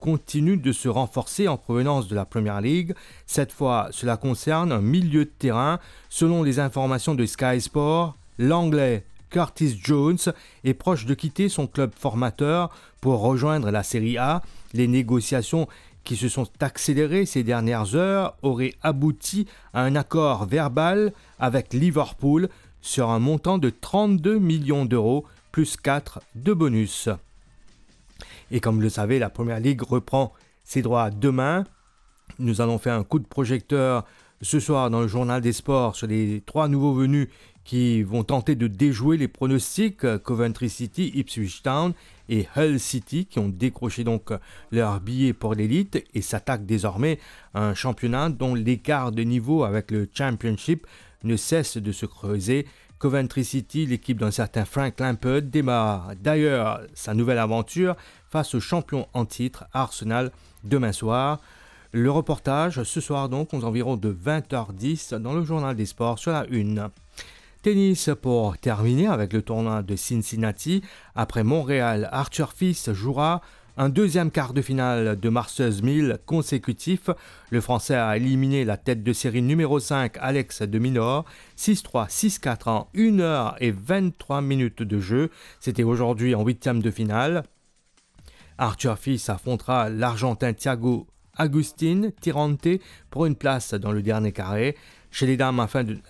continue de se renforcer en provenance de la Premier League. Cette fois, cela concerne un milieu de terrain. Selon les informations de Sky Sport, l'Anglais Curtis Jones est proche de quitter son club formateur pour rejoindre la Serie A. Les négociations qui se sont accélérées ces dernières heures auraient abouti à un accord verbal avec Liverpool sur un montant de 32 millions d'euros plus 4 de bonus. Et comme vous le savez, la Premier League reprend ses droits demain. Nous allons faire un coup de projecteur ce soir dans le journal des sports sur les 3 nouveaux venus qui vont tenter de déjouer les pronostics. Coventry City, Ipswich Town et Hull City qui ont décroché donc leur billet pour l'élite et s'attaquent désormais à un championnat dont l'écart de niveau avec le Championship ne cesse de se creuser. Coventry City, l'équipe d'un certain Frank Lampard, démarre d'ailleurs sa nouvelle aventure face au champion en titre Arsenal demain soir. Le reportage ce soir donc aux environs de 20h10 dans le journal des sports sur la une. Tennis pour terminer avec le tournoi de Cincinnati. Après Montréal, Arthur Fils jouera un deuxième quart de finale de Masters 1000 consécutif. Le Français a éliminé la tête de série numéro 5 Alex de Minaur 6-3, 6-4 en 1h23 de jeu. C'était aujourd'hui en 8e de finale. Arthur Fils affrontera l'Argentin Thiago Agustin Tirante pour une place dans le dernier carré. Chez les dames, fin de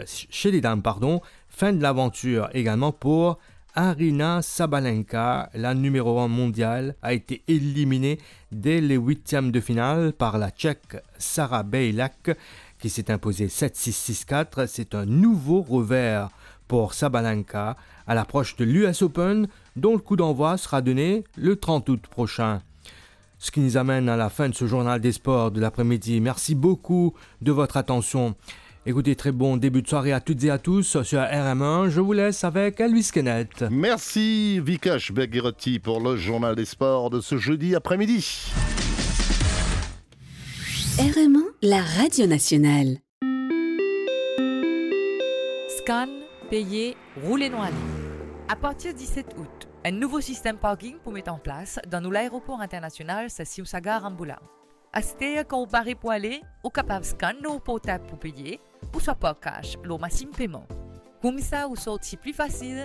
l'aventure également pour Aryna Sabalenka. La numéro 1 mondiale a été éliminée dès les 8e de finale par la Tchèque Sara Bejlak qui s'est imposée 7-6, 6-4. C'est un nouveau revers pour Sabalenka à l'approche de l'US Open dont le coup d'envoi sera donné le 30 août prochain. Ce qui nous amène à la fin de ce journal des sports de l'après-midi. Merci beaucoup de votre attention. Écoutez, très bon début de soirée à toutes et à tous sur RM1. Je vous laisse avec Elvis Kenneth. Merci Vikash Bergirotti pour le journal des sports de ce jeudi après-midi. RM1, la radio nationale. Scan, payer, rouler noir. À partir du 17 août, un nouveau système parking pour mettre en place dans l'aéroport international Sassiou-Sagar Ramboula. À cette quand vous parlez pour aller, vous capable de scanner au portable pour payer, ou soit par cash, le maximum paiement. Comme ça, vous sortez plus facile